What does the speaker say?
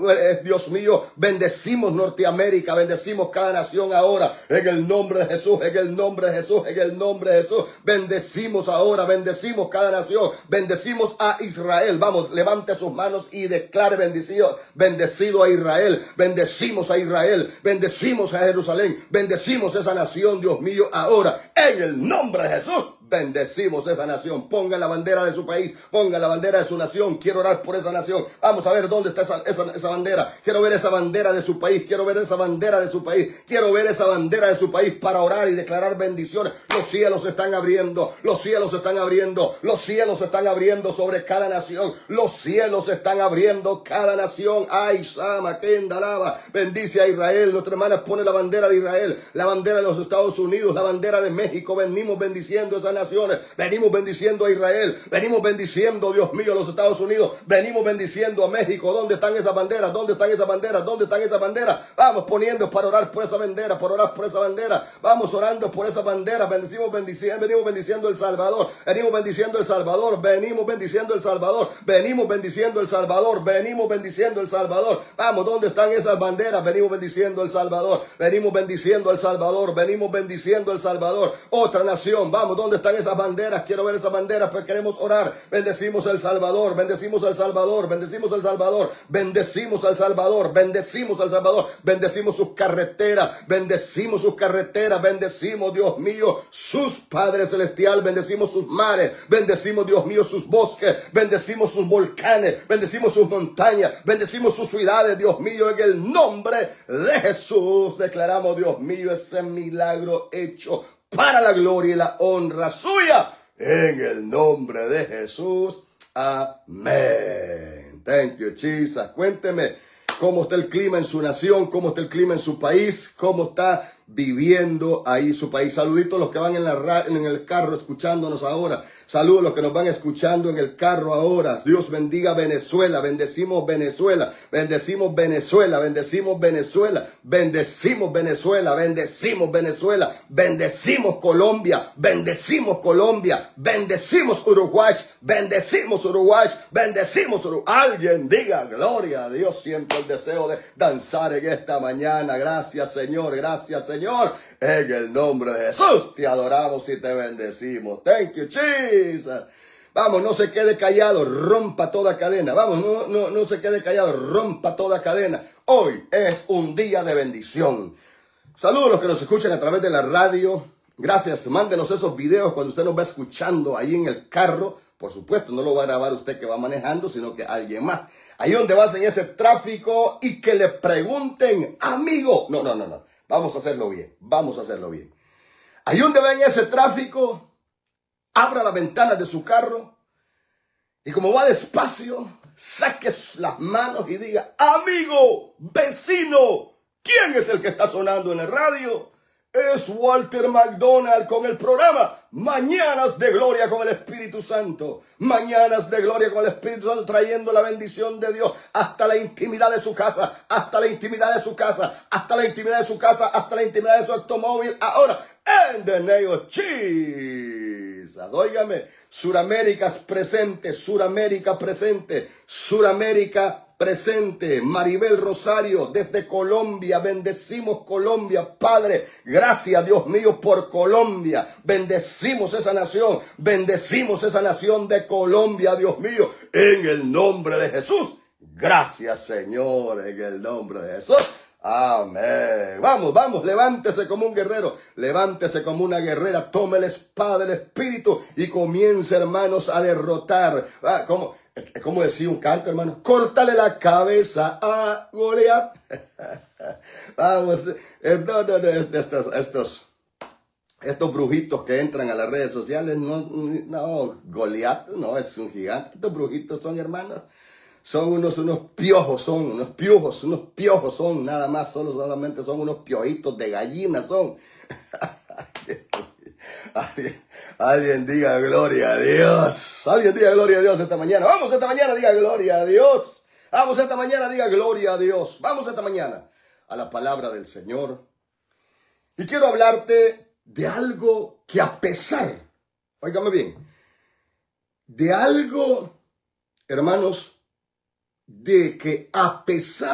Dios mío, bendecimos Norteamérica, bendecimos cada nación ahora, en el nombre de Jesús, en el nombre de Jesús, en el nombre de Jesús. Bendecimos ahora, bendecimos cada nación, bendecimos a Israel. Vamos, levante sus manos y declare bendecido a Israel. Bendecimos a Israel, bendecimos a Jerusalén, bendecimos esa nación, Dios mío, ahora, en el nombre de Jesús. Bendecimos esa nación. Ponga la bandera de su país, ponga la bandera de su nación. Quiero orar por esa nación. Vamos a ver dónde está esa bandera. Quiero ver esa bandera de su país. Quiero ver esa bandera de su país. Quiero ver esa bandera de su país para orar y declarar bendiciones. Los cielos se están abriendo. Los cielos se están abriendo. Los cielos se están abriendo sobre cada nación. Los cielos se están abriendo cada nación. Ay, Sama, Kendalaba. Bendice a Israel. Nuestra hermana pone la bandera de Israel, la bandera de los Estados Unidos, la bandera de México. Venimos bendiciendo esa nación. Venimos bendiciendo a Israel, venimos bendiciendo, Dios mío, a los Estados Unidos, venimos bendiciendo a México. ¿Dónde están esas banderas? ¿Dónde están esas banderas? ¿Dónde están esas banderas? Vamos poniendo para orar por esa bandera, por orar por esa bandera. Vamos orando por esa bandera. Venimos bendiciendo El Salvador, venimos bendiciendo El Salvador, venimos bendiciendo El Salvador, venimos bendiciendo El Salvador, venimos bendiciendo El Salvador. Vamos, ¿dónde están esas banderas? Venimos bendiciendo El Salvador, venimos bendiciendo El Salvador, venimos bendiciendo El Salvador. Otra nación, vamos, ¿dónde están esas banderas? Quiero ver esas banderas, pues queremos orar. Bendecimos El Salvador, bendecimos El Salvador, bendecimos El Salvador, bendecimos El Salvador, bendecimos El Salvador, bendecimos sus carreteras, bendecimos, Dios mío, sus Padre Celestial, bendecimos sus mares, bendecimos, Dios mío, sus bosques, bendecimos sus volcanes, bendecimos sus montañas, bendecimos sus ciudades, Dios mío, en el nombre de Jesús. Declaramos, Dios mío, ese milagro hecho para la gloria y la honra suya, en el nombre de Jesús. Amén. Thank you, Jesus. Cuénteme cómo está el clima en su nación, cómo está el clima en su país, cómo está viviendo ahí su país. Saluditos a los que van en el carro escuchándonos ahora. Saludos a los que nos van escuchando en el carro ahora. Dios bendiga Venezuela. Bendecimos Venezuela. Bendecimos Venezuela. Bendecimos Venezuela. Bendecimos Venezuela. Bendecimos Venezuela. Bendecimos Colombia. Bendecimos Colombia. Bendecimos Uruguay. Bendecimos Uruguay. Bendecimos Uruguay. Alguien diga gloria a Dios. Siento el deseo de danzar en esta mañana. Gracias, Señor. Gracias, Señor. En el nombre de Jesús te adoramos y te bendecimos. Thank you, Jesus. Vamos, no se quede callado, rompa toda cadena. Vamos, no se quede callado, rompa toda cadena. Hoy es un día de bendición. Saludos a los que nos escuchan a través de la radio. Gracias, mándenos esos videos cuando usted nos va escuchando ahí en el carro. Por supuesto, no lo va a grabar usted que va manejando, sino que alguien más. Ahí donde vas en ese tráfico y que le pregunten, amigo. No. Vamos a hacerlo bien, vamos a hacerlo bien. Ahí donde va en ese tráfico, abra la ventana de su carro y como va despacio, saque las manos y diga, amigo, vecino, ¿quién es el que está sonando en el radio? Es Walter McDonald con el programa Mañanas de Gloria con el Espíritu Santo. Mañanas de Gloria con el Espíritu Santo, trayendo la bendición de Dios hasta la intimidad de su casa, hasta la intimidad de su casa, hasta la intimidad de su casa, hasta la intimidad de su automóvil. Ahora, en the name of Jesus. Óigame, Suramérica presente, Suramérica presente, Suramérica presente. Maribel Rosario desde Colombia, bendecimos Colombia, Padre, gracias Dios mío por Colombia, bendecimos esa nación de Colombia, Dios mío, en el nombre de Jesús. Gracias, Señor, en el nombre de Jesús. Amén. Vamos, levántese como un guerrero, levántese como una guerrera, tome la espada del Espíritu y comience, hermanos, a derrotar. ¿Cómo decía un canto, hermano? Córtale la cabeza a Goliat. Vamos, estos brujitos que entran a las redes sociales, no, Goliat no es un gigante. Estos brujitos son, hermanos, son unos piojos, son nada más, solamente son unos piojitos de gallina, son. Alguien diga gloria a Dios. Alguien diga gloria a Dios esta mañana. Vamos esta mañana, diga gloria a Dios. Vamos esta mañana, diga gloria a Dios. Vamos esta mañana a la palabra del Señor. Y quiero hablarte de algo que a pesar, óigame bien, de algo, hermanos, de que a pesar